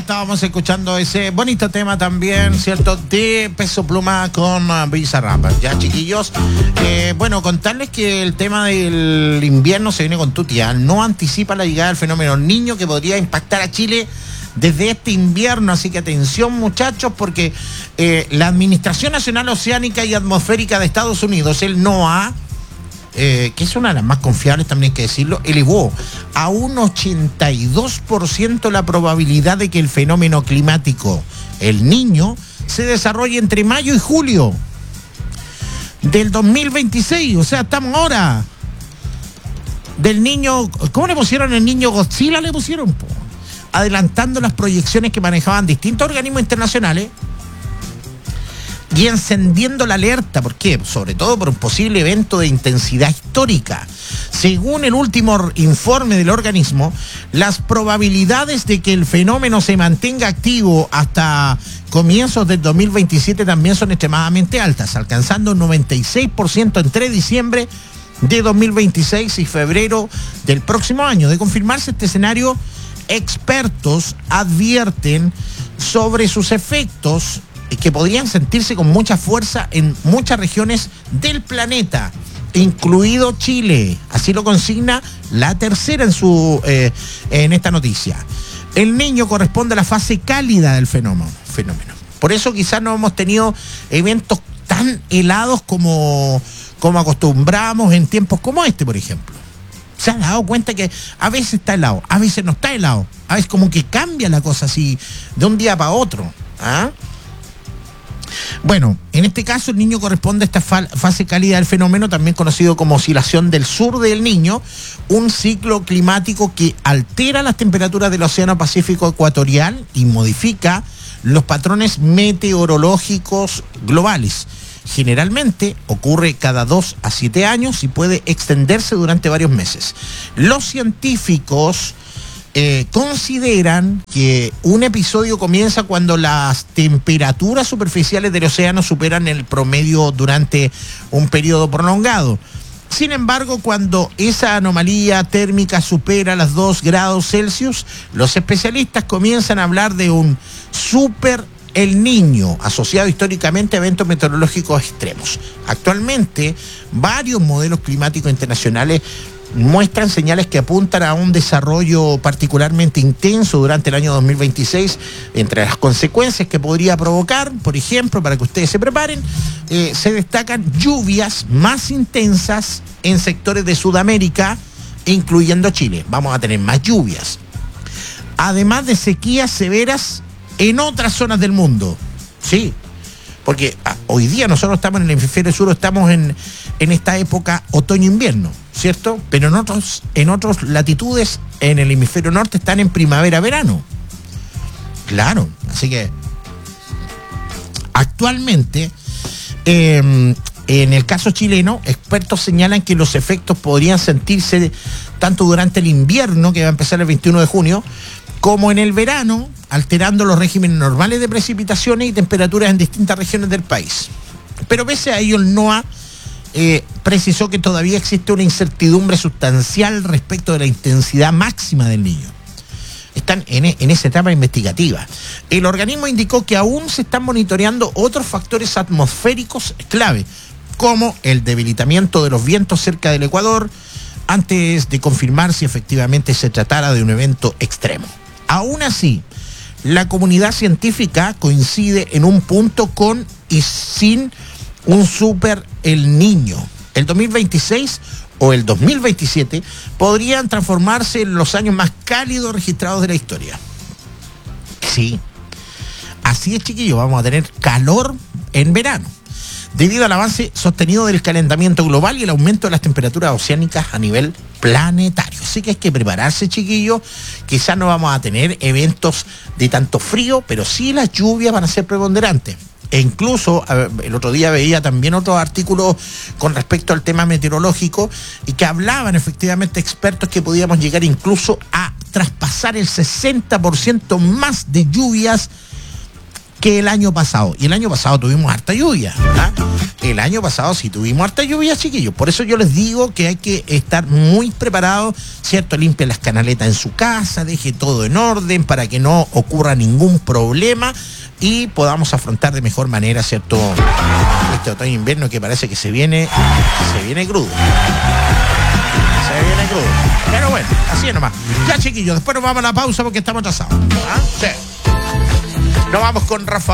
estábamos escuchando ese bonito tema también, ¿cierto? De Peso Pluma con Bizarrap. Ya, chiquillos, bueno, contarles que el tema del invierno se viene con tutia. No anticipa la llegada del fenómeno Niño que podría impactar a Chile desde este invierno, así que atención, muchachos, porque la Administración Nacional Oceánica y Atmosférica de Estados Unidos, el NOAA, que es una de las más confiables, también hay que decirlo, elevó a un 82% la probabilidad de que el fenómeno climático, el Niño, se desarrolle entre mayo y julio del 2026, o sea, estamos ahora. Del Niño, ¿cómo le pusieron el Niño Godzilla? Le pusieron, adelantando las proyecciones que manejaban distintos organismos internacionales y encendiendo la alerta. ¿Por qué? Sobre todo por un posible evento de intensidad histórica. Según el último informe del organismo, las probabilidades de que el fenómeno se mantenga activo hasta comienzos del 2027 también son extremadamente altas, alcanzando un 96% entre diciembre de 2026 y febrero del próximo año. De confirmarse este escenario, expertos advierten sobre sus efectos que podrían sentirse con mucha fuerza en muchas regiones del planeta, incluido Chile. Así lo consigna La Tercera en esta noticia. El Niño corresponde a la fase cálida del fenómeno. Por eso quizás no hemos tenido eventos tan helados como acostumbramos en tiempos como este, por ejemplo. ¿Se han dado cuenta que a veces está helado, a veces no está helado? A veces como que cambia la cosa así de un día para otro. ¿Ah? Bueno, en este caso el Niño corresponde a esta fase cálida del fenómeno, también conocido como oscilación del sur del Niño, un ciclo climático que altera las temperaturas del Océano Pacífico ecuatorial y modifica los patrones meteorológicos globales. Generalmente ocurre cada 2 a 7 años y puede extenderse durante varios meses. Los científicos consideran que un episodio comienza cuando las temperaturas superficiales del océano superan el promedio durante un periodo prolongado. Sin embargo, cuando esa anomalía térmica supera los 2 grados Celsius, los especialistas comienzan a hablar de un super El Niño, asociado históricamente a eventos meteorológicos extremos. Actualmente, varios modelos climáticos internacionales muestran señales que apuntan a un desarrollo particularmente intenso durante el año 2026. Entre las consecuencias que podría provocar, por ejemplo, para que ustedes se preparen, se destacan lluvias más intensas en sectores de Sudamérica, incluyendo Chile. Vamos a tener más lluvias. Además de sequías severas en otras zonas del mundo. Sí, porque hoy día nosotros estamos en el hemisferio sur, estamos en esta época otoño-invierno, ¿cierto? Pero en otras latitudes, en el hemisferio norte, están en primavera-verano. Claro, así que actualmente, en el caso chileno, expertos señalan que los efectos podrían sentirse tanto durante el invierno, que va a empezar el 21 de junio, como en el verano, alterando los regímenes normales de precipitaciones y temperaturas en distintas regiones del país. Pero pese a ello, el NOAA precisó que todavía existe una incertidumbre sustancial respecto de la intensidad máxima del Niño. Están en esa etapa investigativa. El organismo indicó que aún se están monitoreando otros factores atmosféricos clave, como el debilitamiento de los vientos cerca del Ecuador, antes de confirmar si efectivamente se tratara de un evento extremo. Aún así, la comunidad científica coincide en un punto con y sin un super El Niño. El 2026 o el 2027 podrían transformarse en los años más cálidos registrados de la historia. Sí, así es, chiquillos, vamos a tener calor en verano, debido al avance sostenido del calentamiento global y el aumento de las temperaturas oceánicas a nivel planetario. Así que hay que prepararse, chiquillos. Quizás no vamos a tener eventos de tanto frío, pero sí las lluvias van a ser preponderantes. E incluso el otro día veía también otros artículos con respecto al tema meteorológico y que hablaban efectivamente expertos que podíamos llegar incluso a traspasar el 60% más de lluvias que el año pasado. Y el año pasado tuvimos harta lluvia. El año pasado sí tuvimos harta lluvia, chiquillos. Por eso yo les digo que hay que estar muy preparados, ¿cierto? Limpie las canaletas en su casa, deje todo en orden para que no ocurra ningún problema y podamos afrontar de mejor manera, ¿cierto? Este otoño-invierno que parece que se viene crudo. Se viene crudo. Pero bueno, así es nomás. Ya, chiquillos, después nos vamos a la pausa porque estamos atrasados. Sí. Nos vamos con Rafael.